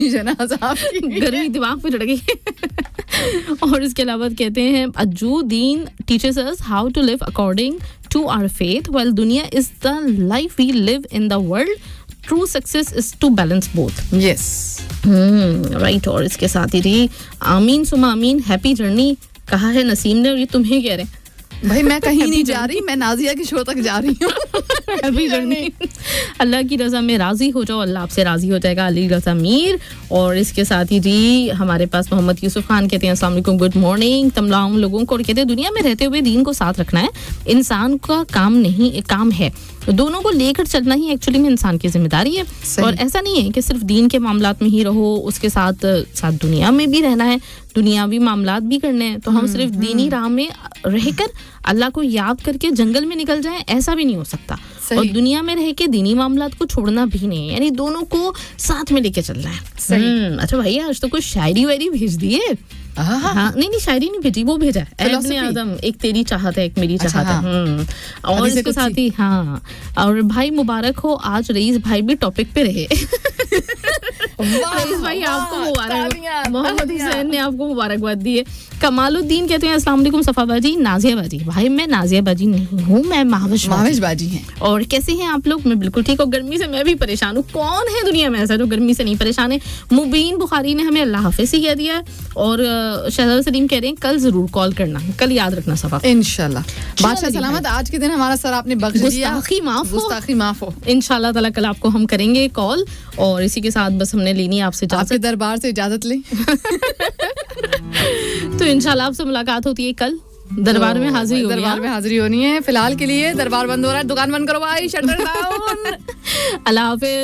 शहनाज आपकी गर्मी दिमाग पे चढ़ गई और इसके अलावा कहते हैं अज्जू दीन teachers us how to live according to our faith well दुनिया is the life we live in the world true success is to balance both yes right और इसके साथ ही आमीन सुमा आमीन हैप्पी जर्नी कहा है नसीम ने और ये तुम्हें कह रहे हैं भाई मैं कहीं नहीं जा रही मैं नाजिया की शो तक जा रही हूँ हैप्पी जर्नी अल्लाह की रज़ा में राजी हो जाओ अल्लाह आपसे राजी हो जाएगा अली रज़ा मीर और इसके साथ ही जी हमारे पास मोहम्मद यूसुफ खान कहते हैं अस्सलाम वालेकुम गुड मॉर्निंग तमाम लोगों को और कहते हैं दुनिया में रहते हुए दीन को साथ रखना है इंसान का काम है दोनों को लेकर चलना ही एक्चुअली में इंसान की जिम्मेदारी है और ऐसा नहीं है कि सिर्फ दीन के मामलात में ही रहो उसके साथ साथ दुनिया में भी रहना है दुनियावी मामलात भी करने हैं तो हम सिर्फ दीनी राह में रहकर अल्लाह को याद करके जंगल में निकल जाएं ऐसा भी नहीं हो सकता और दुनिया में रह के दीनी मामलात को छोड़ना भी नहीं है यानी दोनों को साथ में लेके चलना है अच्छा भैया आज तो कुछ शायरी वायरी भेज दिए हाँ नहीं शायरी नहीं भेजी वो भेजा इब्ने आदम एक तेरी चाहत है एक मेरी चाहत है और इसके साथ ही हाँ और भाई मुबारक हो आज रईस भाई भी टॉपिक पे रहे रईस भाई आपको मुबारक मोहम्मद हुसैन ने आपको मुबारकबाद दी है कमालुद्दीन कहते हैं अस्सलाम वालेकुम सफा बाजी नाजिया बाजी भाई मैं नाजिया बाजी नहीं हूँ मैं महाविश बाजी हैं और कैसे हैं आप लोग मैं बिल्कुल ठीक हूँ गर्मी से मैं भी परेशान हूँ कौन है दुनिया में ऐसा जो गर्मी से नहीं परेशान है मुबीन बुखारी ने हमें अल्लाह हाफिज़ ही कह दिया है और शहजाद सलीम कह रहे हैं कल जरूर कॉल करना कल याद रखना सफा इंशाल्लाह बादशाह सलामत आज के दिन हमारा सर आपने बख्श दिया गुस्ताखी माफ हो इंशाल्लाह ताला कल आपको हम करेंगे कॉल और इसी के साथ बस हमने लेनी है आपसे आपके दरबार से इजाजत लें तो इंशाल्लाह आपसे मुलाकात होती है कल दरबार में हाजिरी होनी है फिलहाल के लिए दरबार बंद हो रहा है दुकान बंद करो भाई शटर डाउन अल्लाह हाफिज़